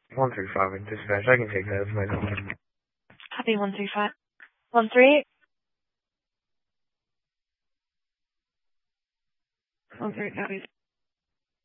135 in dispatch. I can take that as my number. Copy 135. 138. 138 copies.